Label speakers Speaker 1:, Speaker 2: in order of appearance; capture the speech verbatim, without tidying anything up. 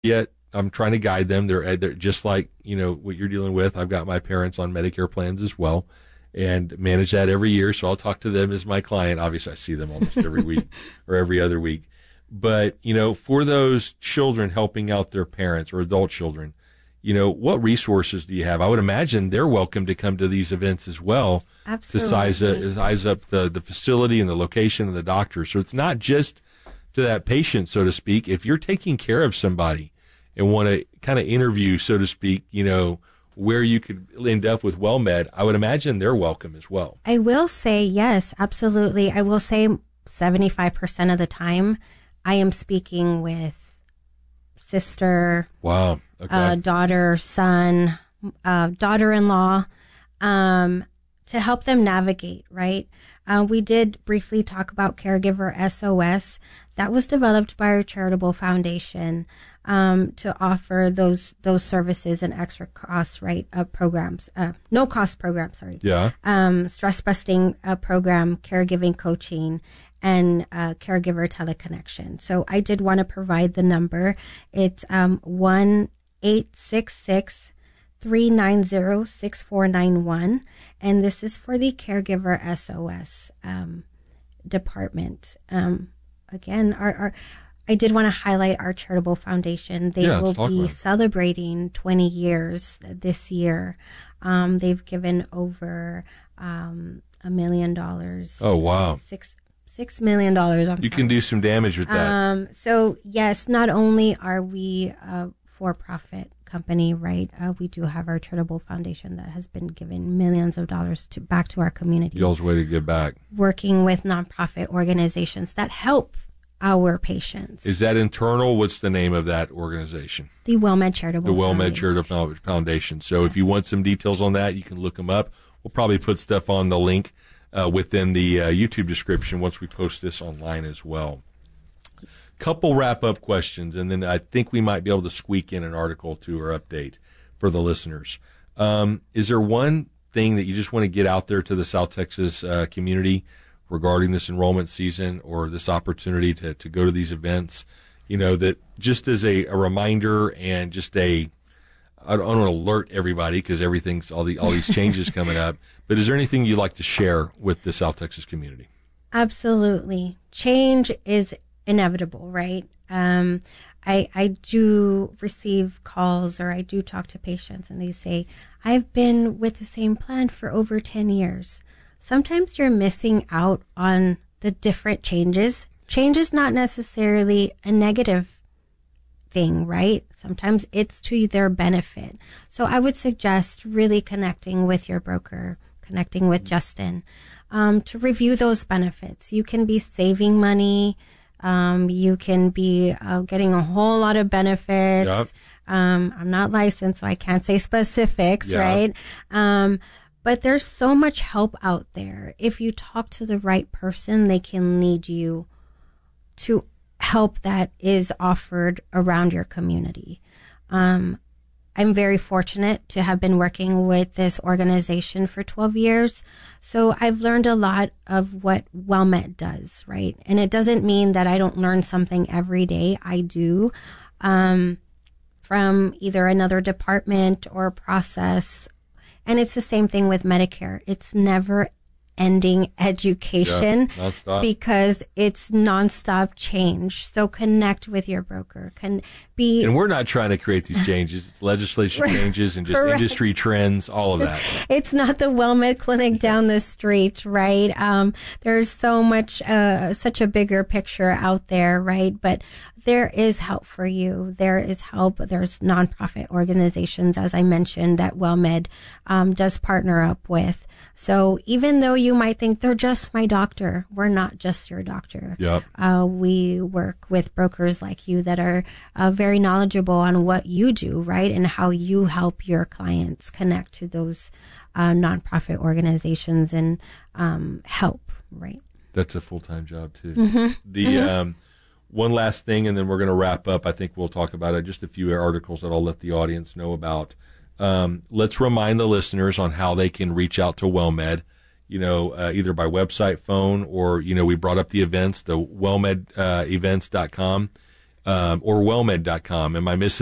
Speaker 1: yet. I'm trying to guide them. They're, they're just like, you know, what you're dealing with. I've got my parents on Medicare plans as well and manage that every year. So I'll talk to them as my client. Obviously, I see them almost every week or every other week. But, you know, for those children helping out their parents or adult children, you know, what resources do you have? I would imagine they're welcome to come to these events as well.
Speaker 2: Absolutely.
Speaker 1: To size, uh, size up the, the facility and the location of the doctor. So it's not just to that patient, so to speak. If you're taking care of somebody and want to kind of interview, so to speak, you know, where you could end up with WellMed, I would imagine they're welcome as well.
Speaker 2: I will say, yes, absolutely. I will say seventy-five percent of the time I am speaking with sister,
Speaker 1: wow, okay.
Speaker 2: uh, daughter, son, uh, daughter-in-law, um, to help them navigate, right? Uh, we did briefly talk about Caregiver S O S. That was developed by our charitable foundation um, to offer those those services and extra cost, right, uh, programs, uh, no cost programs, sorry.
Speaker 1: Yeah.
Speaker 2: Um, stress busting uh, program, caregiving coaching, and uh, caregiver teleconnection. So I did want to provide the number. It's um, one eight six six three nine zero six four nine one, and this is for the Caregiver S O S um, department. Um, again, our, our I did want to highlight our charitable foundation. They
Speaker 1: yeah,
Speaker 2: will be celebrating twenty years this year. Um, they've given over um, a million dollars.
Speaker 1: Oh, wow.
Speaker 2: Six Six million dollars. I'm
Speaker 1: you
Speaker 2: sorry.
Speaker 1: can do some damage with that.
Speaker 2: Um, so yes, not only are we a for-profit company, right? Uh, we do have our charitable foundation that has been given millions of dollars to back to our community.
Speaker 1: Y'all's way to give back.
Speaker 2: Working with nonprofit organizations that help our patients.
Speaker 1: Is that internal? What's the name of that organization?
Speaker 2: The WellMed Charitable
Speaker 1: The WellMed
Speaker 2: Foundation.
Speaker 1: Charitable Foundation. So
Speaker 2: Yes.
Speaker 1: if you want some details on that, you can look them up. We'll probably put stuff on the link uh, within the uh, YouTube description once we post this online as well. Couple wrap-up questions, and then I think we might be able to squeak in an article to or update for the listeners. Um, is there one thing that you just want to get out there to the South Texas uh, community regarding this enrollment season or this opportunity to, to go to these events, you know, that just as a, a reminder and just a, I don't want to alert everybody because everything's, all the all these changes coming up, but is there anything you'd like to share with the South Texas community?
Speaker 2: Absolutely. Change is inevitable, right? Um, I, I do receive calls or I do talk to patients and they say, I've been with the same plan for over ten years. Sometimes you're missing out on the different changes. Change is not necessarily a negative thing, right? Sometimes it's to their benefit. So I would suggest really connecting with your broker, connecting with Justin, um, to review those benefits. You can be saving money. Um, you can be uh, getting a whole lot of benefits.
Speaker 1: Yep.
Speaker 2: Um, I'm not licensed, so I can't say specifics,
Speaker 1: Yeah.
Speaker 2: right? Um, but there's so much help out there. If you talk to the right person, they can lead you to help that is offered around your community. Um, I'm very fortunate to have been working with this organization for twelve years. So I've learned a lot of what WellMed does, right? And it doesn't mean that I don't learn something every day. I do, um, from either another department or process. And it's the same thing with Medicare. It's never ending education
Speaker 1: Yeah, nonstop.
Speaker 2: because it's nonstop change. So connect with your broker. Can be
Speaker 1: And we're not trying to create these changes. It's legislation changes and just
Speaker 2: Correct.
Speaker 1: industry trends, all of that.
Speaker 2: It's not the WellMed clinic down the street, right? Um, there's so much, uh, such a bigger picture out there, right? But there is help for you. There is help. There's nonprofit organizations, as I mentioned, that WellMed um, does partner up with. So even though you might think they're just my doctor, we're not just your doctor.
Speaker 1: Yep.
Speaker 2: Uh, we work with brokers like you that are uh, very knowledgeable on what you do, right? And how you help your clients connect to those uh, nonprofit organizations and um, help, right?
Speaker 1: That's a full-time job too.
Speaker 2: Mm-hmm.
Speaker 1: The
Speaker 2: Mm-hmm.
Speaker 1: um, one last thing, and then we're going to wrap up. I think we'll talk about it, just a few articles that I'll let the audience know about. Um, let's remind the listeners on how they can reach out to WellMed, you know, uh, either by website, phone, or, you know, we brought up the events, the wellmed events dot com. um, or wellmed dot com. Am I missing